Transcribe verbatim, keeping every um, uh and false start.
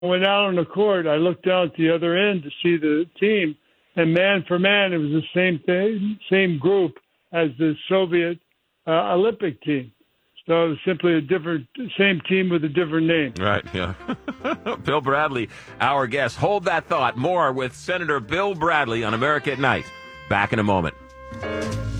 went out on the court, I looked down at the other end to see the team, and man for man, it was the same thing, same group as the Soviet uh, Olympic team. So it was simply a different, same team with a different name. Right, yeah. Bill Bradley, our guest. Hold that thought. More with Senator Bill Bradley on America at Night. Back in a moment.